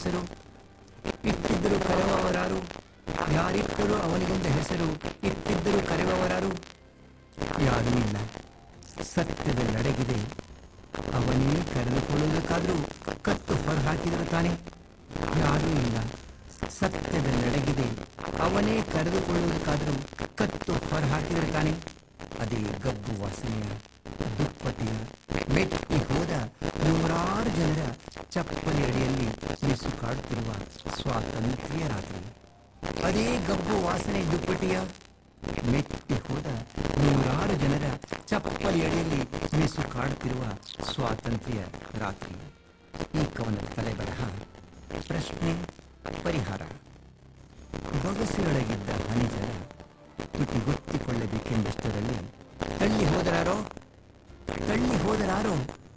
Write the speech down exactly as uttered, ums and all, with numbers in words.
ಹೆಸರು? ಇಟ್ಟಿದ್ದರು ಕರೆಯುವವರಾರು? ಯಾರಿಟ್ಟರು ಅವನಿಗೊಂದು ಹೆಸರು? ಇಟ್ಟಿದ್ದರು ಕರೆಯುವವರಾರು? ಯಾರೂ ಇಲ್ಲ. ಸತ್ಯದಲ್ಲಡಗಿದೆ, ಅವನೇ ಕರೆದುಕೊಳ್ಳುವುದಕ್ಕಾದರೂ ಕತ್ತು ಹೊರಹಾಕಿದರು ತಾನೆ? ಯಾರೂ ಇಲ್ಲ. ಸತ್ಯದಲ್ಲಡಗಿದೆ, ಅವನೇ ಕರೆದುಕೊಳ್ಳುವುದಕ್ಕಾದರೂ ಕತ್ತು ಹೊರಹಾಕಿದರು ತಾನೆ? ಅದೇ ಗಬ್ಬು ವಾಸನೆಯ ದುಪ್ಪಟಿಯ ಮೆಟ್ಟಿ ಹೋದ ನೂರಾರು ಜನರ ಚಪ್ಪಲಿ ಅಡಿಯಲ್ಲಿ ಮಿಸುಕಾಡುತ್ತಿರುವ ಸ್ವಾತಂತ್ರ್ಯ ರಾತ್ರಿ. ಅದೇ ಗಬ್ಬು ವಾಸನೆ ದುಪ್ಪಟಿಯ ಮೆಟ್ಟಿ ಹೋದ ನೂರಾರು ಜನರ ಚಪ್ಪಲಿ ಅಡಿಯಲ್ಲಿ ಮಿಸುಕಾಡುತ್ತಿರುವ ಸ್ವಾತಂತ್ರ್ಯ ರಾತ್ರಿ. ಈ ಕವನದ ತಲೆಬರಹ ಪ್ರಶ್ನೆ ಪರಿಹಾರ. ಬೊಗಸೆಯೊಳಗಿದ್ದ ಹನಿಜರ ತುಟಿಗೊತ್ತಿಕೊಳ್ಳಬೇಕೆಂದಷ್ಟರಲ್ಲಿ ತಳ್ಳಿ ಹೋದರಾರೋ ತಳ್ಳಿ ಹೋದರಾರೋ